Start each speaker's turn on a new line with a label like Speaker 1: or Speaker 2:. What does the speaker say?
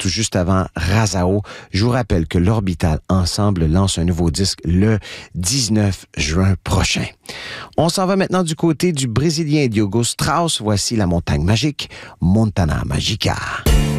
Speaker 1: tout juste avant Razao. Je vous rappelle que l'Orbital Ensemble lance un nouveau disque le 19 juin prochain. On s'en va maintenant du côté du Brésilien Diogo Strauss. Voici La Montagne Magique, Montana Magica.